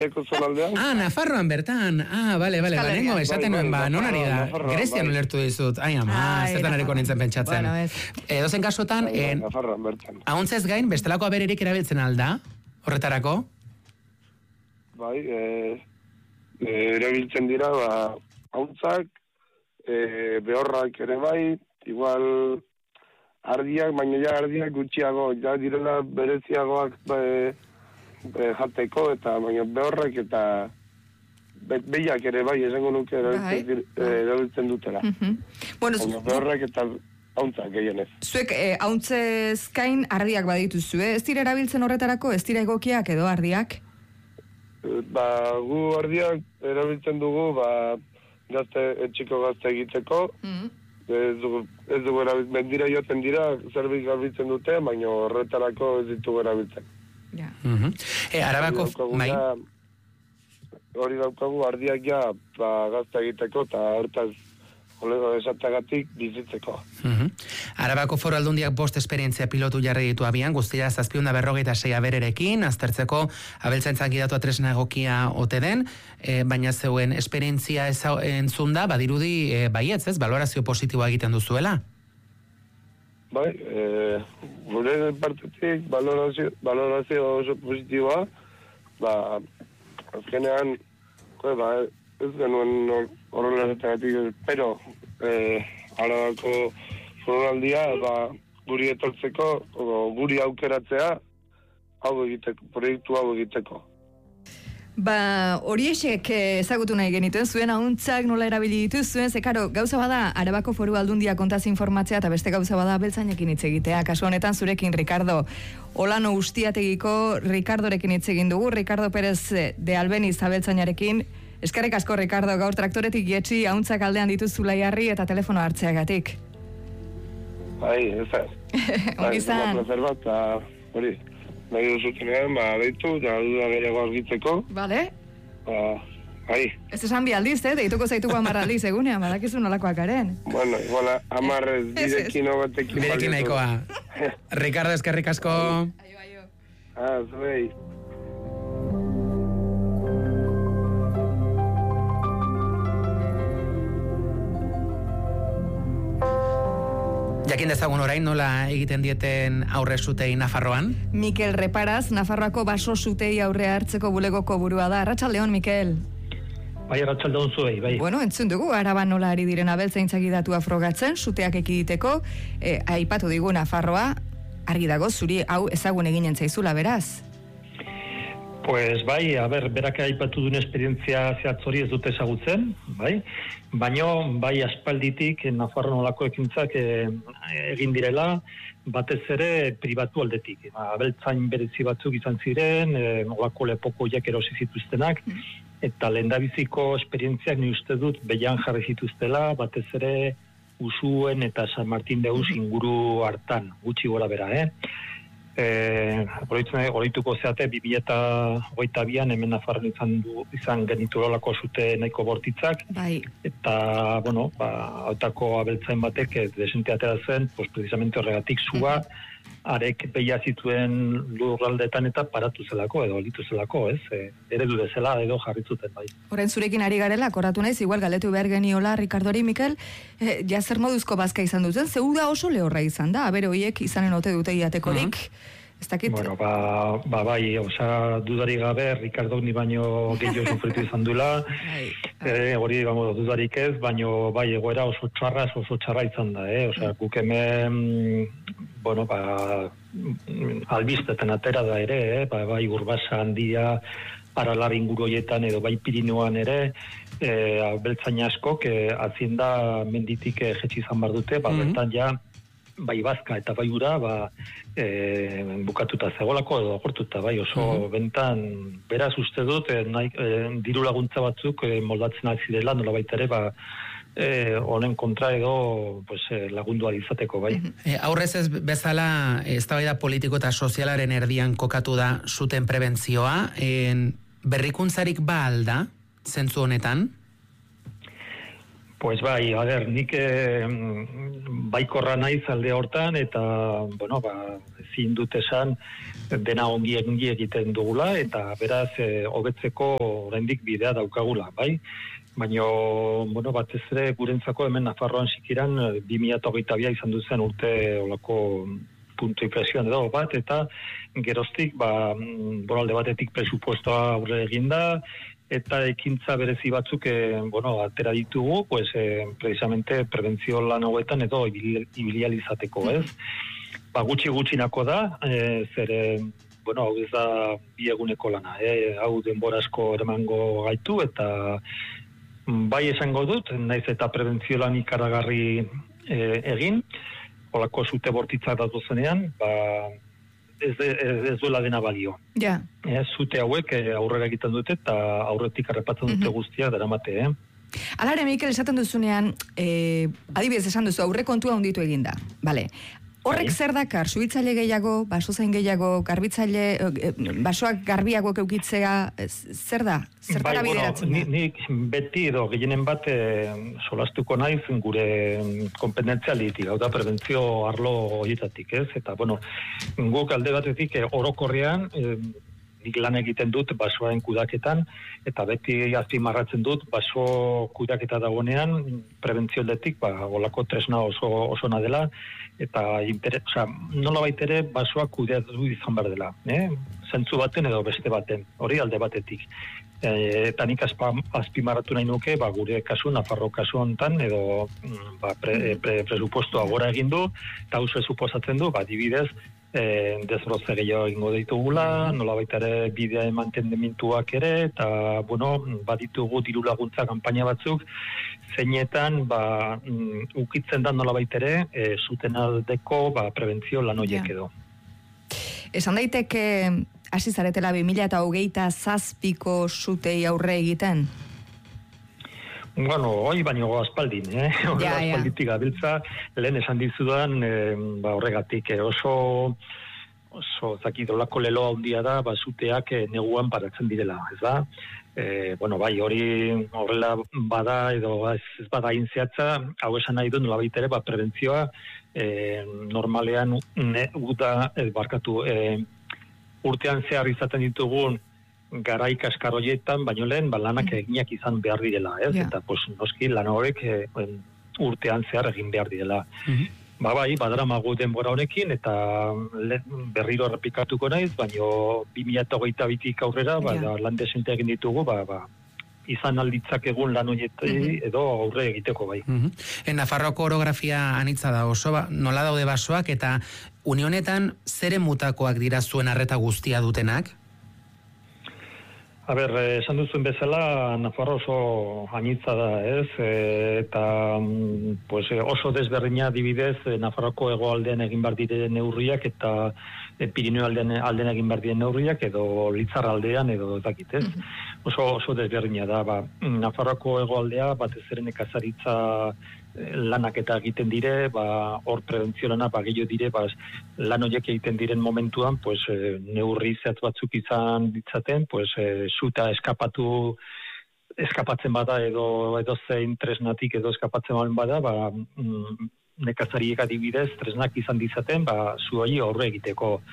Eko zonaldean. Nafarroan bertan. Bale, lehenengo esaten nuen non ari da. Grezian ulertu dizut. Zertan ariko nintzen pentsatzen. Edozen kasutan, Nafarroan bertan. ahontzez gain, bestelako abererik erabiltzen alda, horretarako? Bai, erabiltzen dira, ahontzak, behorrak ere bai, igual ardiak, baina ja ardiak gutxiago, ja direla bereziagoak jateko, eta baina behorrak eta behiak ere bai, esango nuke erabiltzen dutela. Baina behorrak eta ahontzak gehienez. Zuek ahontzez gain ardiak badituzu, ez dira erabiltzen horretarako, ez dira egokiak edo ardiak? Gu ardiak erabiltzen dugu, etxiko gazte egiteko, ez dugu erabiltzen, mendira joaten dira, zerbait erabiltzen dute, baina horretarako ez ditugu erabiltzen. Arabako, hori daukagu ardiak ja gazte egiteko, eta hortaz olego esatagatik bizitzeko. Arabako Foru Aldundiak 5 esperientzia pilotu jarri ditu abian, guztira 746 abererekin, aztertzeko abeltzaintzan gidatua tresna egokia ote den, baina zeuen esperientzia entzun da, badirudi baietz, ez, balorazio positiboa egiten duzuela? Bai, gure partetik balorazio oso positiboa, azkenean, ez genuen horrelaretagatik, pero Arabako Foraldia guri etortzeko, guri aukeratzea, proiektu hau egiteko. Horiexek ezagutu nahi genituen, zuen ahuntzak nola erabili dituzuen, zekaro, gauza bada Arabako Foru Aldundia kontaz informatzea, eta beste gauza bada abeltzainekin hitz egitea. Kasu honetan zurekin, Ricardo, Olano Ustiategiko Ricardorekin hitz egin dugu, Ricardo Pérez de Albeniz abeltzainarekin. Eskerrik asko, Ricardo, gaur traktoretik jetxi ahuntzak aldean dituzula jarri eta telefono hartzeagatik. Bai, ez da. Ongizan. Hori, nahi duzutenean, deitu, eta duda gehiago argitzeko. Bale. Bai. Ez esan bi aldiz, deituko zaituko 10 aldiz egunean, badakizu nolakoak garen. Bueno, igual 10 ez bidekin obatekin. Bidekin nahikoa. Ricardo, eskerrik asko. Aio. Zuei. Jakin dezagun orain nola egiten dieten aurre zutei Nafarroan? Mikel Reparaz, Nafarroako baso zutei aurre hartzeko bulegoko burua da. Arratsaldeon, Mikel. Bai, arratsaldeon zuei, bai. Bueno, entzun dugu, Araban nola ari diren abeltzaintzak gidatua frogatzen, zuteak ekiditeko, aipatu digu Nafarroa, argi dago, zuri hau ezagun eginen zaizula, beraz? Pues bai, berak aipatu duen esperientzia zehatz hori ez dute ezagutzen, bai? Baino, bai aspalditik Nafarroan olako ekintzak egin direla, batez ere pribatu aldetik. Abeltzain berezi batzuk izan ziren, olako lepokoiak erosi zituztenak, eta lehendabiziko esperientziak ni uste dut behian jarri zituztela, batez ere Usuen eta San Martin de Us inguru hartan, gutxi gora bera, Horituko zeate 2022an hemen Nafarroan izan geniturolako zute nahiko bortitzak, bai. Eta, hautako abeltzain batek desente atera zen, precisamente horregatik zua, arek behia zituen lurraldetan eta paratu zelako, edo alitu zelako, eredu dezela edo jarritzuten, bai. Horren zurekin ari garela, korratu naiz, igual galetu behar geniola, Ricardori, Mikel, zer moduzko bazka izan duten, zeuda oso lehorra izan da, abere horiek izanen ote dute iatekorik, ez dakit? Bueno, bai, dudari gabe, Ricardo ni baino gehiago sufritu izan dula, hori, dudarik ez, baino, bai, egoera oso txarra izan da, guk hemen, albiztetan atera da ere, bai, Urbasa handia, Aralar inguru hoietan edo bai Pirineoan ere, beltzaina askok, azienda menditik jetxi izan bar dute, bertan ja, bai Bazka eta bai Ura, bukatuta zegolako edo agortuta, bai, oso bentan, beraz uste dut, diru laguntza batzuk moldatzen azirela, nola baita ere, honen kontra edo lagundua izateko, bai. Aurrez ez bezala, eztabaida politiko eta sozialaren erdian kokatu da zuten prebentzioa, berrikuntzarik ba alda, zentzu honetan? Pues bai, nik baikorra naiz alde hortan, eta, ezin dut esan dena ongi egiten dugula, eta beraz, hobetzeko oraindik bidea daukagula, bai? Baina, batez ere gurentzako hemen Nafarroan sikiran 2022 izan duzen urte olako puntu inflexioan edo bat, eta geroztik, alde batetik presupuestoa aurre eginda, eta ekintza berezi batzuk, atera ditugu, precisamente prebentzio lan hauetan edo ibilializateko, ez? Gutxi-gutxinako da, hau ez da bieguneko lana, hau denbora asko eramango gaitu, eta bai esango dut, naiz eta prebentzio lan ikaragarri egin, holako zute bortitzak datuzenean, ez duela dena balio. Ja. Zute hauek aurrera egiten dute eta aurretik arrepatzen dute guztiak daramate, Alare, Mikel, esaten duzunean, adibidez esan duzu, aurre kontua hunditu eginda. Bale. Horrek zer dakar, suhiltzaile gehiago, basozain gehiago, garbitzaile, basoak garbiago eukitzea, zer da? Zertara bideratzen da? Nik beti edo gehienen bat solastuko naiz gure konpetentzia litik, hau da prebentzio arlo horietatik, ez? Eta, guk alde batetik orokorrean, nik lan egiten dut basoaren kudaketan, eta beti azpimarratzen dut baso kudaketa dagoenean, prebentzio aldetik, olako tresna oso ona dela, eta nola baitere basoak kudeatu izan behar dela, zentzu baten edo beste baten, hori alde batetik. Eta nik azpimarratu nahi nuke, gure kasu, Nafarro kasu hontan, edo presupuestoa gora egin du, eta hau suposatzen du, dibidez, desbroze gehiago egingo ditugula, nola baita ere bidea mantendemintuak ere, eta, baditugu diru laguntza kanpaina batzuk, zeinetan, ukitzen da nola baita ere, zuten aldeko, prebentzio lan horiek edo. Esan daiteke, hasi zaretela 2027ko zutei aurre egiten? Hoi baino aspaldin, aspalditik gabiltza, lehen esan dizudan, horregatik oso zakidolako leloa handia da, zuteak neguan paratzen direla, ez da? Bai, hori horrela bada, edo ez bada inzeatza, hau esan nahi du nola baitere, prebentzioa normalean urtean zehar izaten ditugun garai kaskar horietan, baino lehen, lanak eginak izan behar direla, ez? Eta, noski, lan horrek urtean zehar egin behar direla. Bai, badaramagu denbora honekin, eta berriro errepikatuko naiz, baino 2022tik aurrera, lan desente egin ditugu, izan alditzak egun lan horietei edo aurre egiteko bai. Nafarroako orografia anitza da oso, nola daude basoak, eta unionetan zeren mutakoak dira zuen arreta guztia dutenak? Esan duzuen bezala, Nafarro oso anitza da, ez? Eta oso desberdina adibidez, Nafarroko hegoaldean egin behar diren neurriak eta Pirineo aldean egin behar diren neurriak edo Litzar aldean edo dakit, ez? Oso desberdina da, Nafarroko hegoaldea batez ere nekazaritza lanak eta egiten dire, hor prebentzio lana gehiago dire, lan horiek egiten diren momentuan, neurri zehatz batzuk izan ditzaten, zuta eskapatzen bada edo zein tresnatik edo eskapatzen bada, nekazariek adibidez tresnak izan ditzaten, zu hori aurre egiteko.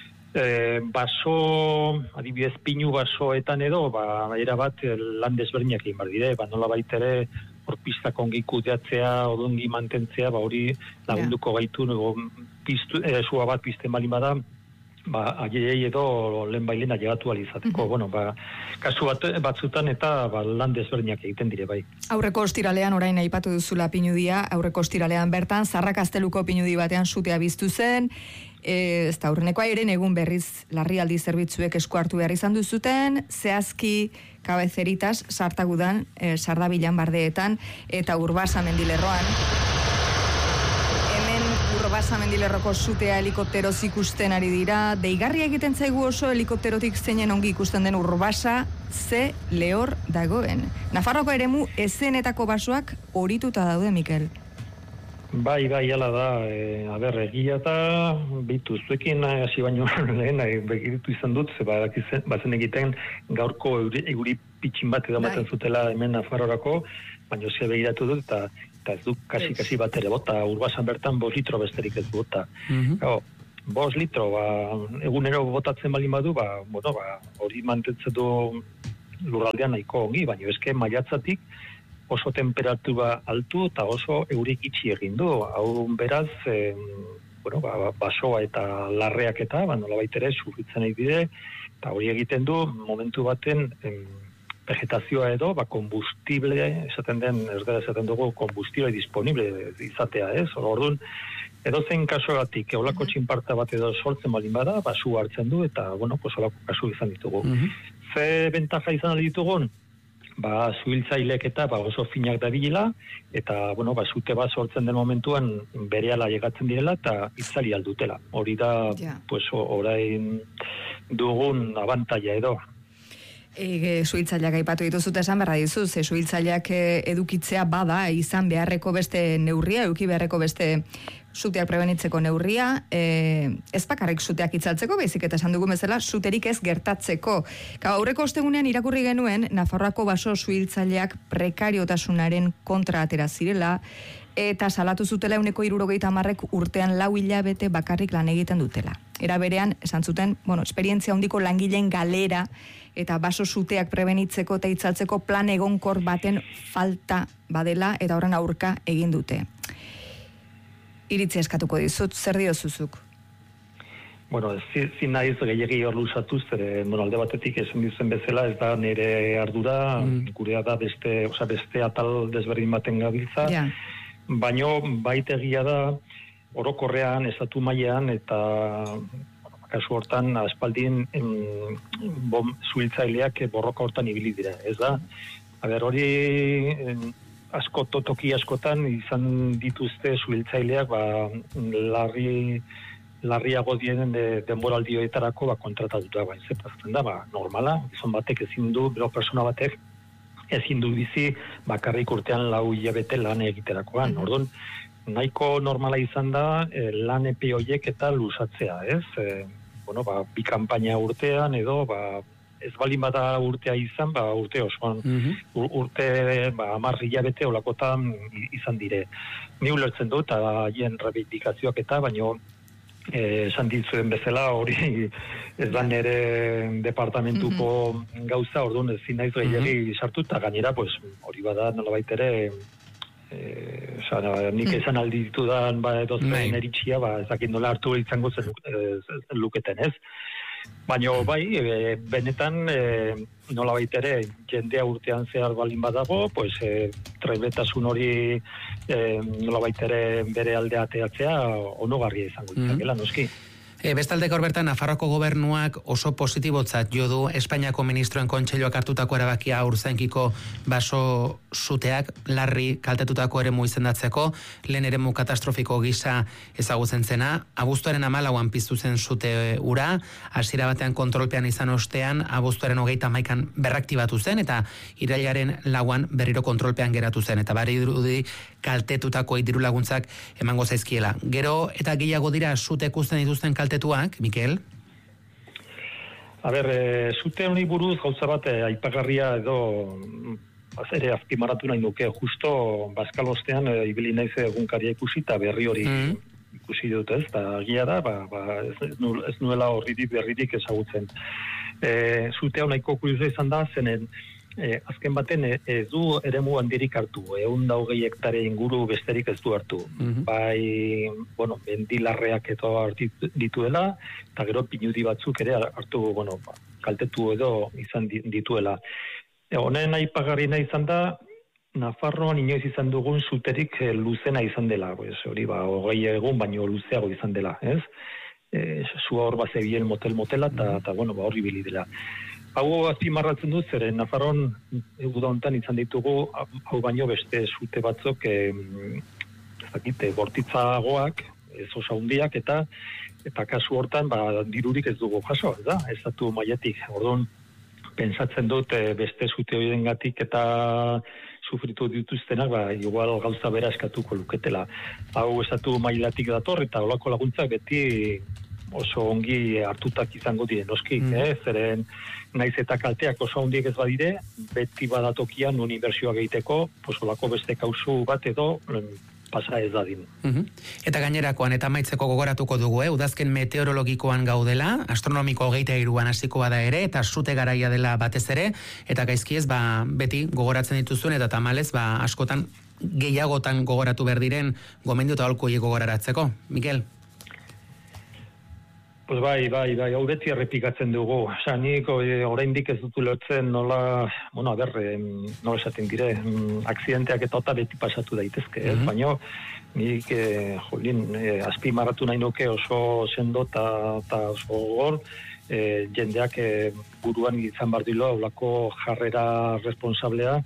Adibidez pinu basoetan edo, erabat lan desberdinak egin behar dire, nola baitere hor pistak ongi kudeatzea, ongi mantentzea, hori lagunduko gaitu, zua bat pizten balin bada, aiei edo lehen bailen ailegatu alizateko. Kasu batzutan eta lan desberdinak egiten dire bai. Aurreko ostiralean orain aipatu duzula pinudia, aurreko ostiralean bertan, Zarrakazteluko pinudi batean sutea biztu zen, ez da aurrenekoa eren egun berriz larrialdi zerbitzuek esku hartu behar izan duzuten, zehazki Kabezeritas, Sartagudan, Sardabilan bardeetan, eta Urbasa mendilerroan. Hemen Urbasa mendilerroko sutea helikopteroz ikusten ari dira, deigarria egiten zaigu oso helikopterotik zeinen ongi ikusten den Urbasa, ze lehor dagoen. Nafarroko eremu ezenetako basoak horituta daude, Mikel. Bai, hala da, egia eta bitu, zuekin hasi baino lehen begiritu izan dut, bazen egiten gaurko euri pitxin bat edamaten zutela hemen Nafarroarako, baina ze begiratu dut, eta ez du kasi bat ere bota, Urbasan bertan 5 litro besterik ez bota. 5 litro, egunero botatzen balin badu, hori mantentzen du lurraldean nahiko ongi, baina eske maiatzatik oso temperatura altu eta oso eurik itxi egin du. Hau beraz, basoa eta larreak eta, nolabait ere, sufritzen nahi dire, eta hori egiten du, momentu baten, vegetazioa edo, kombustible, esaten dugu, kombustible disponible izatea, ez? Orduan, edozein kasuagatik, eolako txinparta bat edo sortzen balin bada, su hartzen du, eta, olako kasu izan ditugu. Ze bentaja izan ditugun? Zuhiltzailek eta oso finak dabilela, eta, zute bat sortzen den momentuan berehala llegatzen direla, eta itzali aldutela. Hori da, orain dugun abantaila edo. Suhiltzaileak aipatu dituzut esan berra dizuz, suhiltzaileak edukitzea bada izan beharreko beste neurria, eduki beharreko beste suteak prebenitzeko neurria, ez bakarrik suteak itzaltzeko, baizik eta esan dugu bezala, suterik ez gertatzeko. Aurreko ostegunean irakurri genuen, Nafarroako baso suhiltzaileak prekariotasunaren kontra atera zirela, eta salatu zutela 170 urtean 4 hilabete bakarrik lan egiten dutela. Era berean, esan zuten, esperientzia handiko langileen galera, eta baso suteak prebenitzeko eta itzaltzeko plan egonkor baten falta badela, eta horren aurka egin dute. Iritzi eskatuko dizut, zer diozuzuk? Zin nahiz gehiagi hor luzatuz, alde batetik esan dizen bezala, ez da nire ardura, gurea da beste atal desberdin baten gabiltza, baino baitegia da, orokorrean, estatu mailean, eta kasu hortan, aspaldin zuhiltzaileak borroka hortan ibili dira, ez da? Hori toki askotan izan dituzte zuhiltzaileak larriago dienen denboraldioetarako kontratatuta zepazten da, normala, gizon batek ezin du, persona batek ezin du bizi bakarrik urtean 4 hilabete lan egiterakoan. Orduan, nahiko normala izan da lan epe horiek eta luzatzea, ez? Bi kanpaina urtean edo, ez balin bada urtea izan, urte osoan, urte 10 hilabete olakotan izan dire. Ni ulertzen dut, eta hien reivindikazioak eta, baino esan ditzuen bezala, hori ez da nire departamentuko gauza, orduan ezin naiz gehiagi sartu, eta gainera, hori bada nolabait ere, nik esan aldi ditudan edozen eritxia, ez dakit nola hartu izango zen luketen, ez? Baina benetan nolabait ere jendea urtean zehar balin badago, trebetasun hori nolabait ere bere aldea teatzea onogarria izango izakela, noski. Bestalde gaur bertan, Nafarroako gobernuak oso positibotzat jo du Espainiako ministroen kontseiluak hartutako erabakia urzainkiko baso suteak larri kaltetutako eremu izendatzeko, lehen eremu katastrofiko gisa ezagutzen zena, abuztuaren 14an piztu zen sute ura, hasiera batean kontrolpean izan ostean, abuztuaren 31an berraktibatu zen, eta irailaren 4an berriro kontrolpean geratu zen, eta bari dirudi kaltetutako diru laguntzak emango zaizkiela. Gero eta gehiago dira sutek uzten dituzten kaltetuak, Mikel? Zute honi buruz gauza bat aipagarria edo ere azpimarratu nahi nuke, justo Bazkalostean ibili naiz egunkaria ikusi eta berri hori ikusi dut, ez? Eta agia da, ez nuela berririk ezagutzen. Zute hau nahiko kuriosa izan da, zenen azken baten ez du eremu handirik hartu, 120 hektare inguru besterik ez du hartu. Mendilarreak eto hartu dituela, eta gero pinudi batzuk ere hartu, kaltetu edo izan dituela. Honen aipagarriena izan da, Nafarroan inoiz izan dugun zuterik luzena izan dela, hori 20 egun baino luzeago izan dela, ez? Zua hor bazebien motela, eta hori bili dela. Hau azpimarratzen dut, zeren Nafarroan uda hontan izan ditugu, hau baino beste zute batzuk, bortitzagoak, ez oso handiak, eta kasu hortan dirurik ez dugu jaso, ez datu mailetik. Orduan, pentsatzen dut beste zute horiengatik eta sufritu dituztenak, igual gauza bera eskatuko luketela. Hau estatu mailatik dator, eta olako laguntzak beti oso ongi hartutak izango dire, noski, zeren naiz eta kalteak oso ondiek ez badire, beti badatokian unibertsioak egiteko, olako beste kausu bat edo pasa ez dadin. Eta gainerakoan, eta amaitzeko gogoratuko dugu, udazken meteorologikoan gaudela, astronomiko 23an hasiko bada ere, eta sute garaia dela batez ere, eta gaizkiez, beti gogoratzen dituzuen, eta tamalez, askotan gehiagotan gogoratu behar diren gomendio eta aholkuei gogoraratzeko. Mikel? Pues bai, hau beti errepikatzen dugu. Nik oraindik ez dut ulertzen nola, nola esaten dire, akzidenteak eta beti pasatu daitezke, baina nik, azpimarratu nahi nuke oso sendo eta oso gogor, jendeak buruan izan behar dilo, olako jarrera responsablea,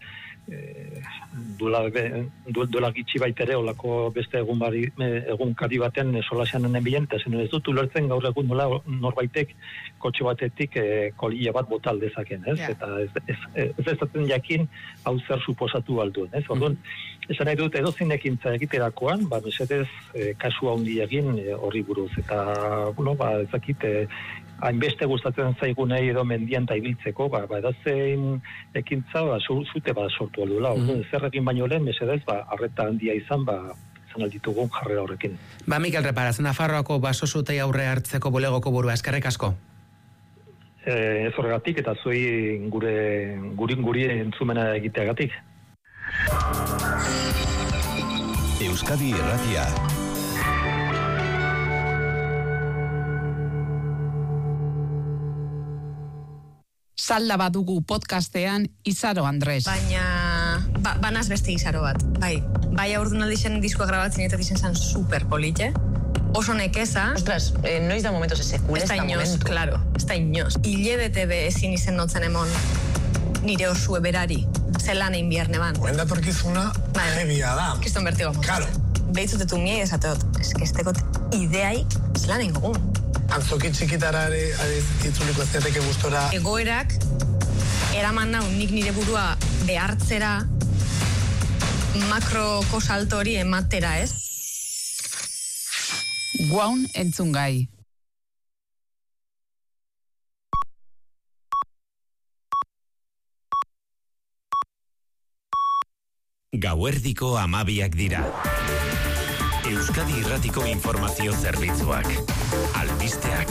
duela gitxi baitere olako beste egunkari baten solaseanen bilen, eta zen ez dut ulertzen gaur egun nola norbaitek kotxe batetik kolilla bat bota aldezaken, eta ez ezaten jakin hau zer suposatu alduen, orduan, esan nahi dut edozein ekintza egiterakoan, mesedez kasu handi egin horri buruz, eta, ezakit, hainbeste gustatzen zaigunei edo mendian ta ibiltzeko, edozein ekintza, zute sortu aldula. Zer egin baino lehen, mesedez, arreta handia izan alditugun jarrera horrekin. Mikel Reparaz, Nafarroako baso zutei aurre hartzeko bulegoko burua, eskerrik asko. Ez horregatik, eta zuei guri entzumena egiteagatik. Euskadi Irratia. Salda badugu podcastean Izaro Andres. Baina, banaz beste Izaro bat. Bai aurdunaldi zen diskoa grabatzen eta dizen zan super polite. Oso nekeza. Ostras, noiz da momentos esekule ez da inoz, claro, ez da inoz. Hilebete be ezin izen notzen emon nire osue berari. Zelan egin biharne ban. Oen datorkizuna, hebia da. Kriston bertigo. Claro. Behitzutetu miei esateot, estekot ideaik zelan egin gogun. Antzoki txikitara ere itzuliko ez diateke gustora. Egoerak, eraman nau nik nire burua behartzera makroko salto hori ematera, ez? Guaun entzun gai. Gauerdiko 12 dira. Euskadi Irratiko informazio zerbitzuak. Albisteak.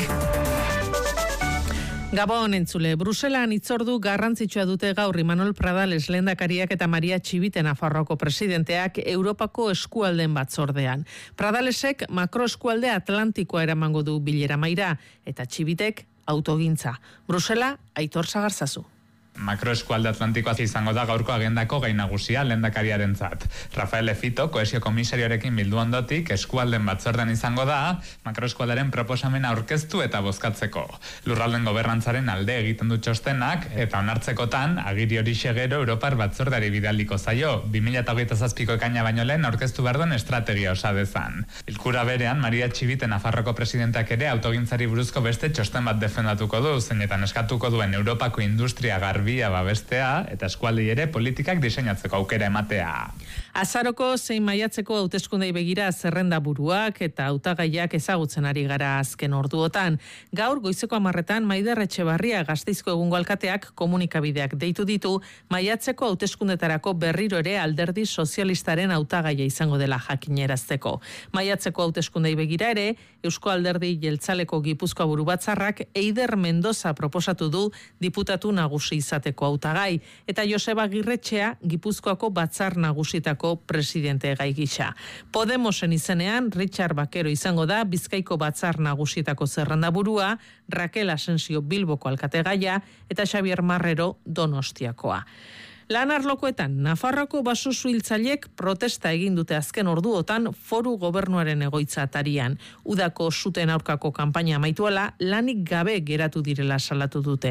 Gabon entzule, Bruselan hitzordu garrantzitsua dute gaur Imanol Pradales lehendakariak eta Maria Txibite Nafarroako presidenteak Europako eskualden batzordean. Pradalesek makroeskualde Atlantikoa eramango du bilera maira eta Txibitek autogintza. Brusela, Aitor Sagarzazu. Makroeskualde Atlantikoa izango da gaurko agendako gai nagusia lehendakariarentzat. Rafael Efito, kohesio komisarioarekin bildu ondotik, eskualden batzordean izango da, makroeskualdaren proposamena aurkeztu eta bozkatzeko. Lurralden gobernantzaren alde egiten du txostenak, eta onartzekotan, agiri hori gero Europar batzordari bidaliko zaio, 2027ko ekaina baino lehen aurkeztu behar duen estrategia osadezan. Bilkura berean, Maria Txibite Nafarroko presidenteak ere autogintzari buruzko beste txosten bat defendatuko du, zeinetan eskatuko duen Europako industria garbia babestea eta eskualdei ere politikak diseinatzeko aukera ematea. Azaroko zein maiatzeko hauteskundei begira zerrenda buruak eta hautagaiak ezagutzen ari gara azken orduotan. Gaur goizeko 10:00 Maider Etxebarria Gasteizko egungo alkateak komunikabideak deitu ditu maiatzeko hauteskundetarako berriro ere Alderdi Sozialistaren hautagaia izango dela jakinarazteko. Maiatzeko hauteskundei begira ere Eusko Alderdi Jeltzaleko Gipuzkoa buru batzarrak Eider Mendoza proposatu du diputatu nagusi izateko hautagai eta Joseba Agirretxea Gipuzkoako batzar nagusitako presidente gai gisa. Podemosen izenean Richard Bakero izango da Bizkaiko batzar nagusitako zerrendaburua, Raquel Asensio Bilboko alkategaia eta Xabier Marrero Donostiakoa. Lan arlokoetan, Nafarroako baso suhiltzaileek protesta egin dute azken orduotan foru gobernuaren egoitza atarian. Udako suten aurkako kanpaina amaituela lanik gabe geratu direla salatu dute.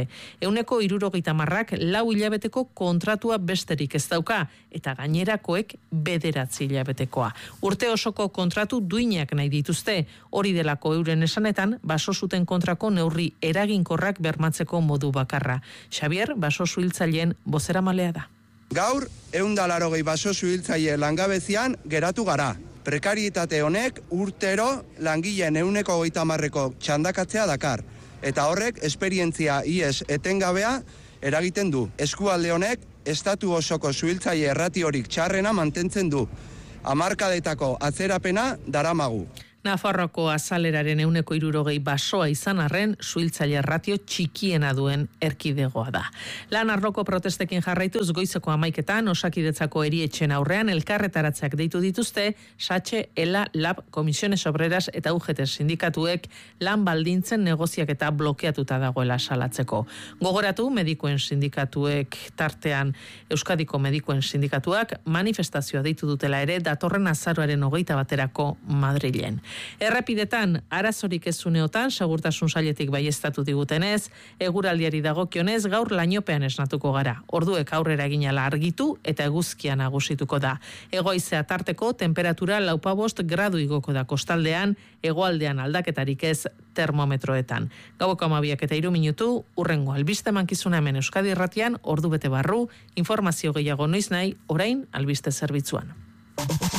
70%ak 4 hilabeteko kontratua besterik ez dauka, eta gainerakoek 9 hilabetekoa. Urte osoko kontratu duinak nahi dituzte, hori delako euren esanetan, baso zuten kontrako neurri eraginkorrak bermatzeko modu bakarra. Xabier, baso suhiltzaileen bozeramalea da. Gaur, 180 baso suhiltzaile langabezian geratu gara. Prekarietate honek urtero langileen 130%ko txandakatzea dakar. Eta horrek esperientzia ies etengabea eragiten du. Eskualde honek estatu osoko suhiltzaile erratiorik txarrena mantentzen du. Hamarkadetako atzerapena daramagu. Nafarroako azaleraren 160 basoa izan arren, suhiltzaile ratio txikiena duen erkidegoa da. Lan arloko protestekin jarraituz goizeko 11etan Osakidetzako erietxen aurrean elkarretaratzeak deitu dituzte Satxe, ELA, LAB, Comisiones Obreras eta UGT sindikatuek lan baldintzen negoziak eta blokeatuta dagoela salatzeko. Gogoratu medikuen sindikatuek tartean Euskadiko medikuen sindikatuak manifestazioa deitu dutela ere datorren azaroaren 21erako Madrilen. Errepidetan, arazorik ez uneotan, segurtasun sailetik baieztatu digutenez, eguraldiari dagokionez gaur lainopean esnatuko gara. Orduek aurrera eginala argitu eta eguzkia nagusituko da. Hegoizea tarteko temperatura 4-5 gradu igoko da kostaldean, hegoaldean aldaketarik ez termometroetan. Gaueko 12:03 minutu, urrengo albiste mankizuna hemen Euskadi Irratian, ordu bete barru, informazio gehiago noiz nahi, orain albiste zerbitzuan.